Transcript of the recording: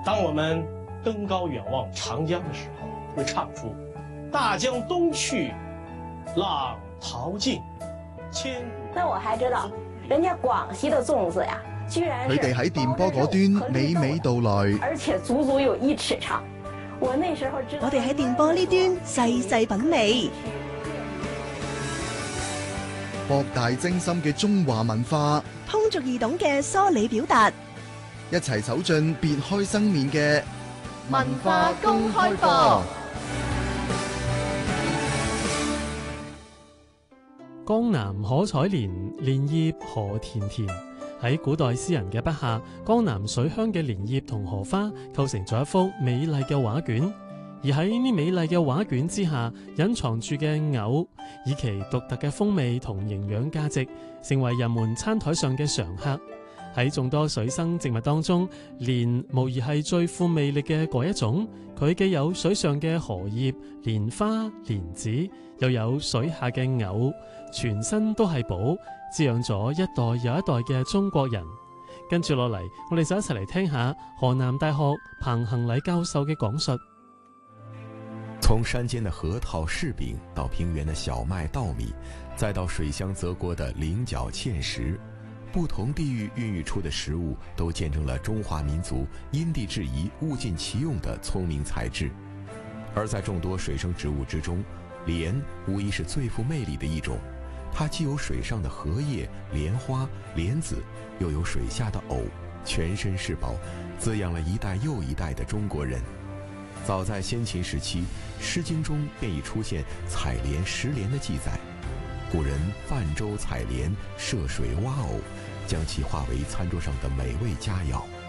当我们登高远望长江的时候，会唱出“大江东去，浪淘尽，千古”。 那我还知道，人家廣西的粽子呀，居然是佢哋喺電波嗰端娓娓道來， 而且足足有1尺長。我那時候知道， 我哋喺電波呢端細細品味。 博大精深嘅中華文化， 通俗易懂嘅梳理表達， 一齊走進別開生面嘅文化公開課。 江南可採蓮，蓮葉何田田。喺古代詩人嘅筆下，江南水鄉嘅蓮葉同荷花構成咗一幅美麗嘅畫卷。而喺呢美麗嘅畫卷之下，隱藏住嘅藕，以其獨特嘅風味同營養價值，成為人們餐台上嘅常客。喺眾多水生植物當中，蓮無疑係最富魅力嘅嗰一種。佢既有水上嘅荷葉、蓮花、蓮子，又有水下嘅藕，全身都係寶，滋養咗一代又一代嘅中國人。跟住落嚟，我哋就一齊嚟聽下河南大學彭恒禮教授嘅講述。 從山間的核桃、柿餅，到平原的小麥、稻米，再到水鄉澤國的菱角、芡實，不同地域孕育出的食物，都見證了中華民族因地制宜、物盡其用的聰明才智。而在眾多水生植物之中，蓮無疑是最富魅力的一種。它既有水上的荷葉、蓮花、蓮子，又有水下的藕，全身是寶，滋養了一代又一代的中國人。早在先秦時期，《詩經》中便已出現採蓮、食蓮的記載。古人泛舟採蓮，涉水挖藕，將其化為餐桌上的美味佳肴。